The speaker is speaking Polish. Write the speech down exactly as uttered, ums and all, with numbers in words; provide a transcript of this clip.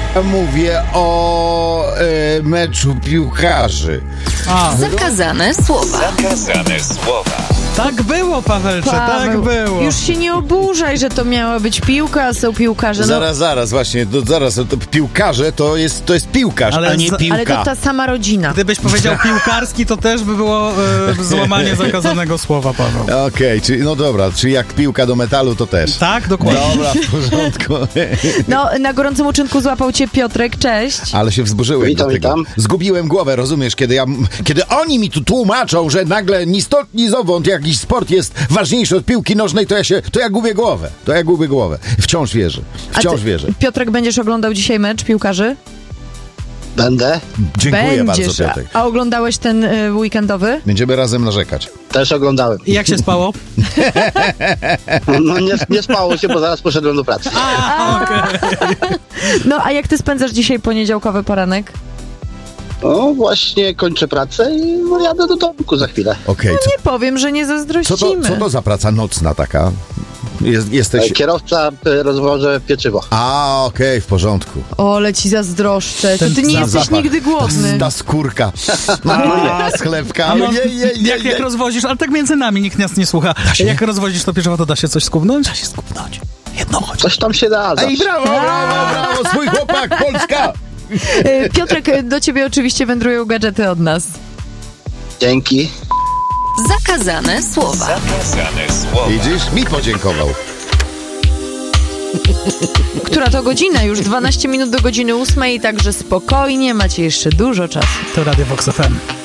Ja mówię o e, meczu piłkarzy. A, Zakazane słowa. Zakazane słowa. tak było, Pawelcze, Paweł, tak było. Już się nie oburzaj, że to miała być piłka, a są piłkarze. No, Zaraz, zaraz, właśnie, to, zaraz, to piłkarze to jest, to jest piłkarz, Ale a nie za- piłka. ale to ta sama rodzina. Gdybyś powiedział piłkarski, to też by było e, złamanie zakazanego słowa, Paweł. Okej, czyli no dobra, czyli jak piłka do metalu, to też. Tak, dokładnie. Dobra, w porządku. No, na gorącym uczynku złapał cię Piotrek, cześć. Ale się wzburzyłem Witam, do tego. witam. Zgubiłem głowę, rozumiesz, kiedy ja, kiedy oni mi tu tłumaczą, że nagle ni stąd, ni zowąd jakiś sport jest ważniejszy od piłki nożnej, to ja się, to ja gubię głowę. To ja gubię głowę. Wciąż wierzę. A Wciąż ty, wierzę. Piotrek, będziesz oglądał dzisiaj mecz piłkarzy? Będę. Dziękuję Będziesz. bardzo, Piotrek. A, a oglądałeś ten y, weekendowy? Będziemy razem narzekać. Też oglądałem. I jak się spało? No nie, nie spało się, bo zaraz poszedłem do pracy. A, okej. No, a jak ty spędzasz dzisiaj poniedziałkowy poranek? No właśnie kończę pracę i no, jadę do domku za chwilę. Okej, co, Nie powiem, że nie co, zazdrościmy. to, co to za praca nocna taka? Jest, jesteś... Kierowca e, rozwożę pieczywo. A, okej, w porządku. O, ale ci zazdroszczę. To Ten ty nie za- jesteś zapach. nigdy głodny. Ta, ta skórka. A, z chlebka. A no, Je, je, je, jak, je. jak rozwozisz, ale tak między nami, nikt nas nie słucha. Jak rozwozisz to pieczywo, to da się coś skubnąć? Da się skubnąć. Jedno choć. Coś tam się da. Ej, zawsze. brawo, brawo, brawo, swój chłopak, Polska! Y, Piotrek, do ciebie oczywiście wędrują gadżety od nas. Dzięki. Zakazane słowa. Zakazane słowa. Widzisz? Mi podziękował. Która to godzina? Już dwanaście minut do godziny ósmej, także spokojnie, macie jeszcze dużo czasu. To Radio Vox F M.